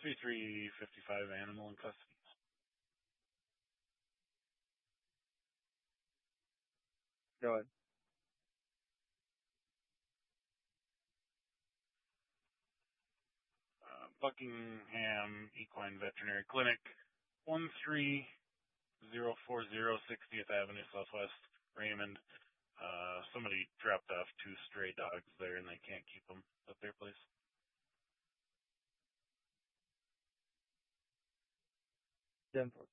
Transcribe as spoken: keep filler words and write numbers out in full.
three three fifty-five animal in custody. Go ahead. Uh, Buckingham Equine Veterinary Clinic, one three zero four zero sixtieth Avenue Southwest, Raymond. Uh, somebody dropped off two stray dogs there and they can't keep them at their place. ten four.